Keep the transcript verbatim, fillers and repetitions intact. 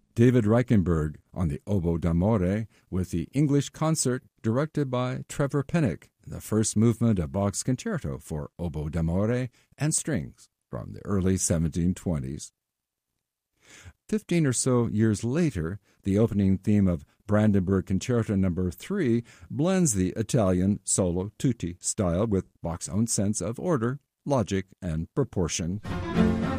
David Reichenberg on the oboe d'amore with the English concert directed by Trevor Pennock, the first movement of Bach's concerto for oboe d'amore and strings from the early seventeen twenties. Fifteen or so years later, the opening theme of Brandenburg Concerto Number three blends the Italian solo tutti style with Bach's own sense of order, logic, and proportion.